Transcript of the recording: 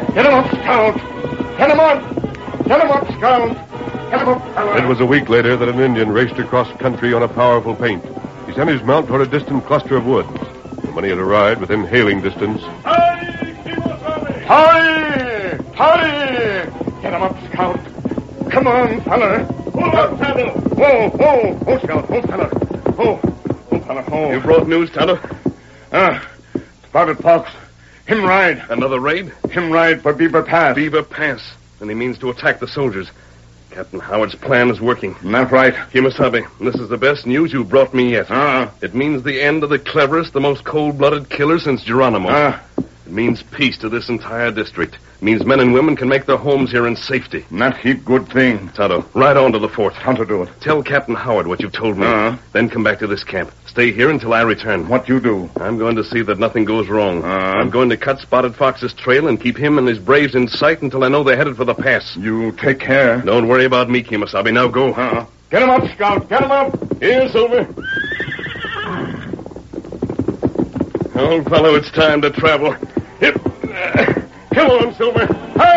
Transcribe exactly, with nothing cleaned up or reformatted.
Get him up, Scout! Get him up! Get him up, Scout! Get him up, fella! It was a week later that an Indian raced across country on a powerful paint. He sent his mount toward a distant cluster of woods. And when he had arrived within hailing distance... Hurry! Hurry! Hurry! Get him up, Scout! Come on, fella! Hold on, Tonto! Whoa, whoa! Oh, Scout! Oh, fella! Oh, oh, fella, oh. You brought news, Tonto? Ah, Spotted Fox. Him ride. Another raid? Him ride for Beaver Pass. Beaver Pass. And he means to attack the soldiers. Captain Howard's plan is working. That's right. Kimasabi, this is the best news you brought me yet. Ah. It means the end of the cleverest, the most cold-blooded killer since Geronimo. Ah. It means peace to this entire district. It means men and women can make their homes here in safety. That heap good thing. Tonto, ride on to the fort. How to do it? Tell Captain Howard what you've told me. Uh-huh. Then come back to this camp. Stay here until I return. What you do? I'm going to see that nothing goes wrong. Uh-huh. I'm going to cut Spotted Fox's trail and keep him and his braves in sight until I know they're headed for the pass. You take care. Don't worry about me, Kimasabi. Now go. Uh-huh. Get him up, Scout. Get him up. Here, Silver. Old fellow, it's time to travel. Hip. Uh, come on, Silver. Hi!